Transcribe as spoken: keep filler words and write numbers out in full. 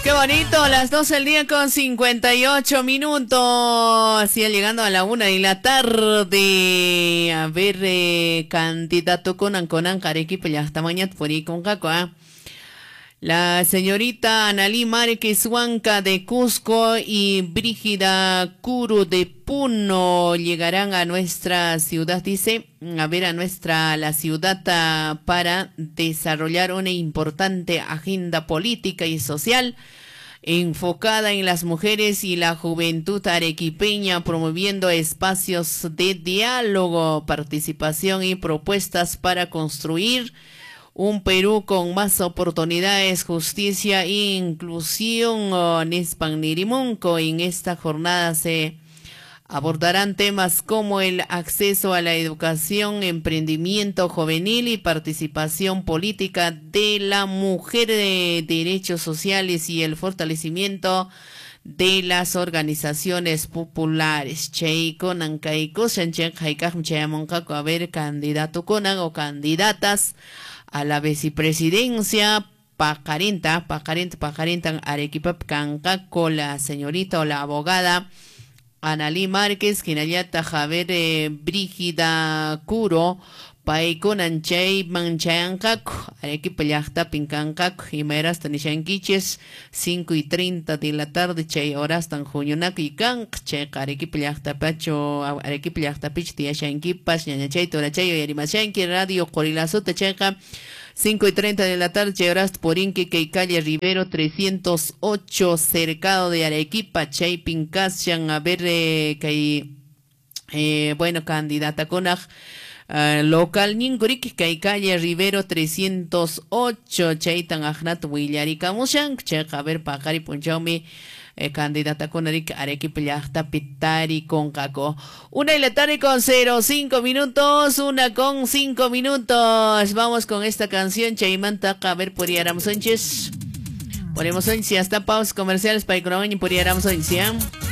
Qué bonito, las doce del día con cincuenta y ocho minutos. Así llegando a la una de la tarde. A ver, eh, candidato Conan Conan Arequipa, ya hasta mañana por ahí con Caco, ¿eh? La señorita Analí Márquez Huanca de Cusco y Brígida Curu de Puno llegarán a nuestra ciudad, dice, a ver a nuestra la ciudad para desarrollar una importante agenda política y social enfocada en las mujeres y la juventud arequipeña, promoviendo espacios de diálogo, participación y propuestas para construir un Perú con más oportunidades, justicia e inclusión. Nispanirimunco. En esta jornada se abordarán temas como el acceso a la educación, emprendimiento juvenil y participación política de la mujer, de derechos sociales y el fortalecimiento de las organizaciones populares. Cheiko Nankaiko Sanchen Haikam Cheamoncaco, a ver, candidato Conan o candidatas a la vicepresidencia. Pacarenta, Pacarenta, Pacarenta, Arequipa, Cancaco, la señorita o la abogada Analí Márquez, Quinayata Javier, eh, Brígida Curo, Paikonan Chay, Manchayancaco, Arequipa, Yachta, Pincancaco, Jimeras, Tanishanquiches, cinco y treinta de la tarde, Chay, horas, tan Juñonaco y Canc, Chay, Arequipa, Yachta, Pacho, Arequipa, Yachta, Pich, Tiashanquipas, Ñañachay, Torachay, Yarimashanqui, Radio, Corilazo, Techeca, cinco y treinta de la tarde, Cheorast, Porinque, Calle Rivero, trescientos ocho, cercado de Arequipa, Chay, Pincasian, a ver, eh, que, eh, bueno, candidata Conaj, Uh, local Ningurik, Calle Rivero trescientos ocho, Chaitan Agnat Willarica Mushan, Checa, a ver, Pajari Punchaume, eh, candidata con Eric Arequipa, Yachta, Pitari, con Caco. Una y la tarde con cero cinco minutos, una con cinco minutos. Vamos con esta canción, Chaimanta, a ver, por Yaram Sánchez. Ponemos Sánchez, hasta pausas comerciales para Economía y por Yaram Sánchez.